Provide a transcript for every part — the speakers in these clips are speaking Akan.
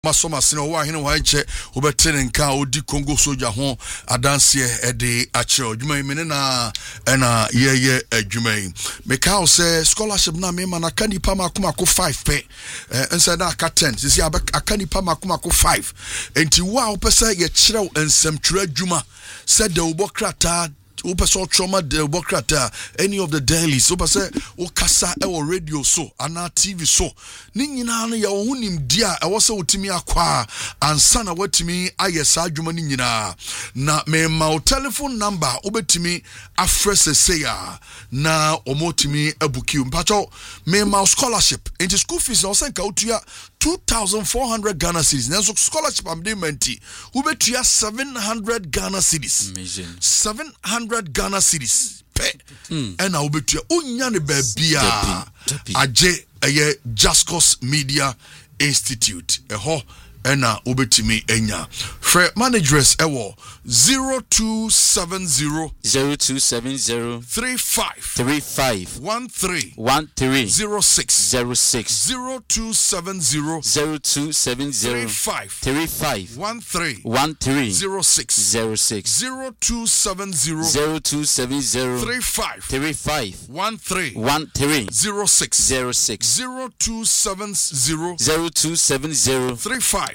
Masoma sino wa hino wa eche ubetene nka odi Congo soja ho adanse ede ache dwuma imene na ena ye dwuma meka o se scholarship na me mana ka nipa makomako 5 pe inside na aka 10 sisi aka nipa makomako 5 enti wa opese ye kirew ensem twere dwuma said de obokrata Upaso trauma de bokrata any of the dailies so say o kasa e wo radio so ana TV so ni nyina no ya wo hunim dia e wo se wotimi akwa ansa na watimi ayesa adwuma ni nyina na me ma telephone number obetimi afrese seya na omotimi abuki mpacho me ma scholarship into school fees no senka utua 2,400 Ghana cedis. Nenso scholarship am de menti. Ubetua 700 Ghana cedis. 700 Ghana cedis. Pe. Ena ubetua unya ne babia. Aje eye Jascos Media Institute. Eho ena ubetimi enya. Fre managers ewo 0270 35 13 06 0270 35 13 06 0270 35 13 06 0270 35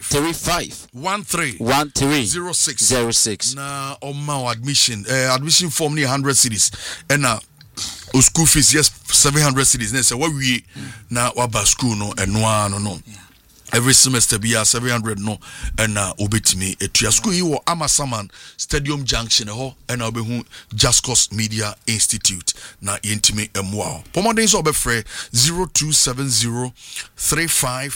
13 06 na oma admission form ni 100 cedis and school fees yes 700 cedis na say we na waba school no eno no every semester be 700 no and obetimi etua school yi wo Amasaman Stadium Junction ho and obehu Jascos Media Institute na yentimi emwa pomoden so obefre 0270 35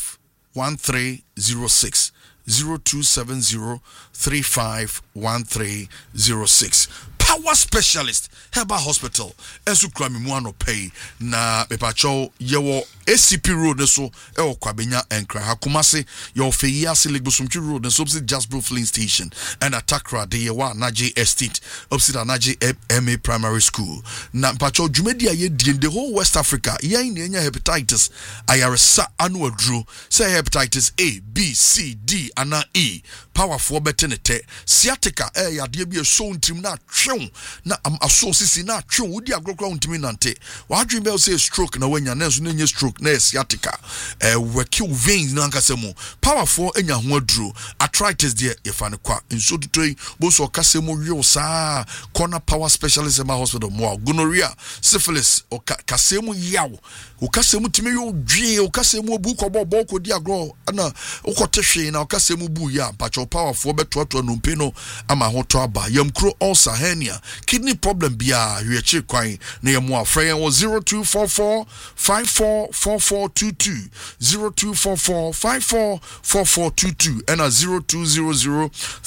1306 0270 35 1306 Power Specialist Herbal Hospital ensu krami mu ano pay na mepacho yewo ACP Road so ewo kwabenya enkra hakumase yo feyase legbosumtwi road and opposite Jasbro Filling Station and Atakra de yewa Naje Estate opposite Naje MA Primary School na mepacho dwumedi aye die the whole West Africa yen na enya hepatitis ayaresa anu adru say hepatitis A B C D ana E powerful betenete sciatica yade bi so ntim na twon na aso sisi na twon wodi agrokro ntimi nante wadwen be say stroke na wanya na so na stroke na sciatica waki veins na nkasemu powerful enya ho aduru arthritis de yefane kwa nso tutoi bo so kasemu wi saa corner power specialist ma hospital mo gonorrhea syphilis o kasemu yawo o kasemu timi yo dwe o kasemu bu ko bo ko di agro na o ko tehwe na o kasemu bu ya pacho powerful beto no mpeno ama ho to aba yamkro ulcer hernia kidney problem bia hwechi kwan na yamo afre 0244 544422 0244 544422 and 0200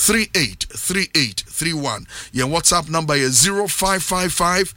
383831 your WhatsApp number is 0555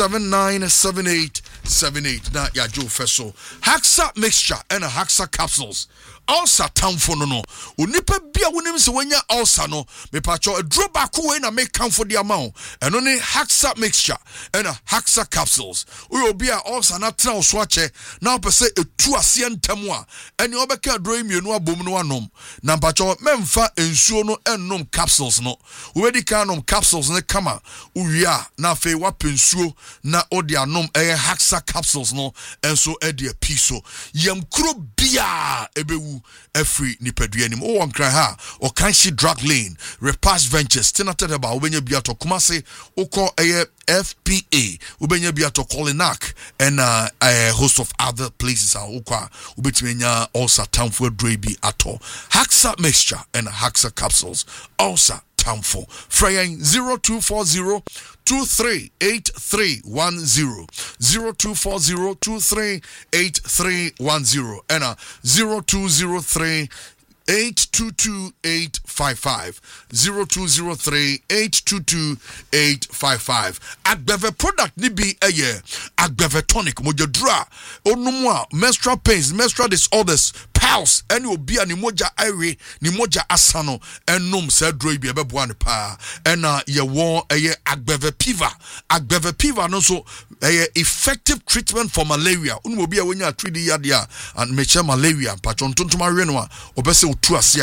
797878 na ya Joe Fesso Haxa mixture and a Haxa capsules ulcer tamfo no onipa bia wonim se wanya ulcer no me pacho adro ba ko we na make camfo dia ma eno ne Haxa mixture and a Haxa capsules we obi a ulcer na tra so ache na opese etu ase ntam a ene obeka adro mienu abom no anom na pacho memfa ensuo no ennom capsules no we di kanom capsules ne kama uwia na fe wa pensuo na odi anom Haxa capsules no enso edi piso yam kro bia ebewu every nipeduanim o wankran ha o kanshi drug lane repass ventures tinated about obenya bia to kumase uko FPA ubenya bia to Kolinak and a host of other places are ukwa ubetimenya also tamfo drebi ato Haxa mixture and Haxa capsules also tamfo fraying 0240 238310 0240 238310 and 0203 822 855 0203 822 855 Agbeve product ni bi eye Agbeve tonic mojadra onumwa menstrual pains menstrual disorders pals any obi ani moja ire ni moja asano enum se dro bi ebeboa ne pa ena ye won eye Agbeve piva no so eye effective treatment for malaria unu obi a wonya 3D yadia and meche malaria patron tontoma we no a obese otu ase